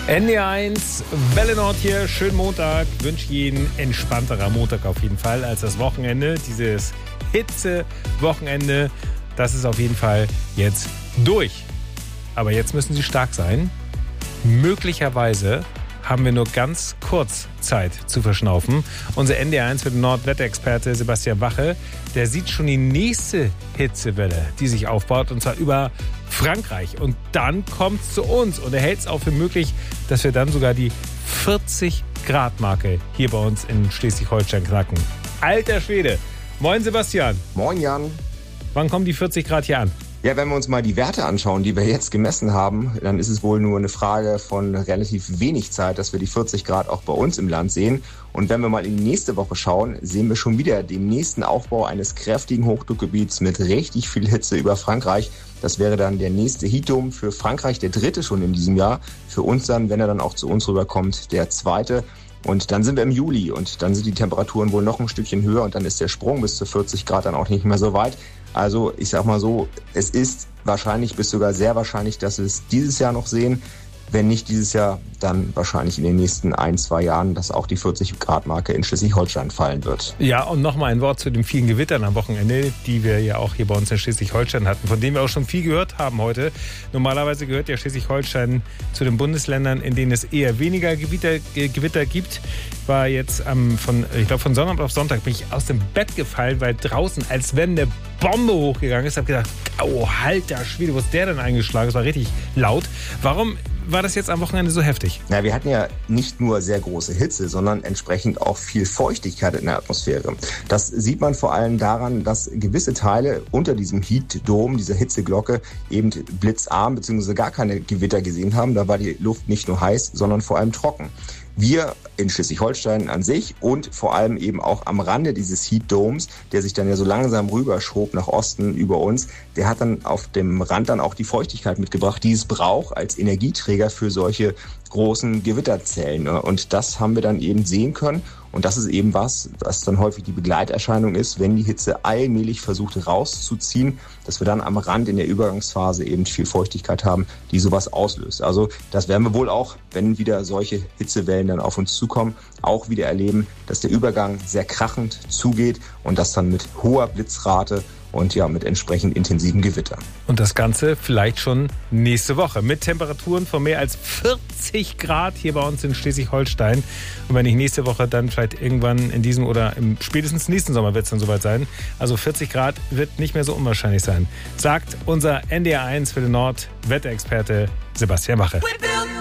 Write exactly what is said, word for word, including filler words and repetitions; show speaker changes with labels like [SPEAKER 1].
[SPEAKER 1] N D R eins, Welle Nord hier, schönen Montag, wünsche Ihnen entspannterer Montag auf jeden Fall als das Wochenende, dieses Hitze-Wochenende, das ist auf jeden Fall jetzt durch. Aber jetzt müssen Sie stark sein. Möglicherweise haben wir nur ganz kurz Zeit zu verschnaufen. Unser N D R eins Nordwetterexperte Sebastian Wache, der sieht schon die nächste Hitzewelle, die sich aufbaut, und zwar über Frankreich. Und dann kommt es zu uns und er hält es auch für möglich, dass wir dann sogar die vierzig Grad Marke hier bei uns in Schleswig-Holstein knacken. Alter Schwede. Moin Sebastian.
[SPEAKER 2] Moin Jan.
[SPEAKER 1] Wann kommen die vierzig Grad hier an?
[SPEAKER 2] Ja, wenn wir uns mal die Werte anschauen, die wir jetzt gemessen haben, dann ist es wohl nur eine Frage von relativ wenig Zeit, dass wir die vierzig Grad auch bei uns im Land sehen. Und wenn wir mal in die nächste Woche schauen, sehen wir schon wieder den nächsten Aufbau eines kräftigen Hochdruckgebiets mit richtig viel Hitze über Frankreich. Das wäre dann der nächste Heatdome für Frankreich, der dritte schon in diesem Jahr. Für uns dann, wenn er dann auch zu uns rüberkommt, der zweite. Und dann sind wir im Juli und dann sind die Temperaturen wohl noch ein Stückchen höher und dann ist der Sprung bis zu vierzig Grad dann auch nicht mehr so weit. Also ich sag mal so, es ist wahrscheinlich bis sogar sehr wahrscheinlich, dass wir es dieses Jahr noch sehen. Wenn nicht dieses Jahr, dann wahrscheinlich in den nächsten ein, zwei Jahren, dass auch die vierzig Grad Marke in Schleswig-Holstein fallen wird.
[SPEAKER 1] Ja, und nochmal ein Wort zu den vielen Gewittern am Wochenende, die wir ja auch hier bei uns in Schleswig-Holstein hatten, von denen wir auch schon viel gehört haben heute. Normalerweise gehört ja Schleswig-Holstein zu den Bundesländern, in denen es eher weniger Gewitter, äh, Gewitter gibt. War jetzt ähm, von, ich glaube von Sonntag auf Sonntag bin ich aus dem Bett gefallen, weil draußen, als wenn eine Bombe hochgegangen ist, habe gedacht, oh, alter Schwede, wo ist der denn eingeschlagen? Es war richtig laut. Warum war das jetzt am Wochenende so heftig?
[SPEAKER 2] Na, wir hatten ja nicht nur sehr große Hitze, sondern entsprechend auch viel Feuchtigkeit in der Atmosphäre. Das sieht man vor allem daran, dass gewisse Teile unter diesem Heat-Dome, dieser Hitzeglocke, eben blitzarm bzw. gar keine Gewitter gesehen haben. Da war die Luft nicht nur heiß, sondern vor allem trocken. Wir in Schleswig-Holstein an sich und vor allem eben auch am Rande dieses Heat-Domes, der sich dann ja so langsam rüberschob nach Osten über uns, der hat dann auf dem Rand dann auch die Feuchtigkeit mitgebracht, die es braucht als Energieträger für solche großen Gewitterzellen. Und das haben wir dann eben sehen können. Und das ist eben was, was dann häufig die Begleiterscheinung ist, wenn die Hitze allmählich versucht rauszuziehen, dass wir dann am Rand in der Übergangsphase eben viel Feuchtigkeit haben, die sowas auslöst. Also das werden wir wohl auch, wenn wieder solche Hitzewellen dann auf uns zukommen, auch wieder erleben, dass der Übergang sehr krachend zugeht und das dann mit hoher Blitzrate und ja, mit entsprechend intensiven Gewittern.
[SPEAKER 1] Und das Ganze vielleicht schon nächste Woche mit Temperaturen von mehr als vierzig Grad hier bei uns in Schleswig-Holstein. Und wenn nicht nächste Woche, dann vielleicht irgendwann in diesem oder im spätestens nächsten Sommer wird es dann soweit sein. Also vierzig Grad wird nicht mehr so unwahrscheinlich sein, sagt unser N D R eins für den Nord Wetterexperte Sebastian Wache.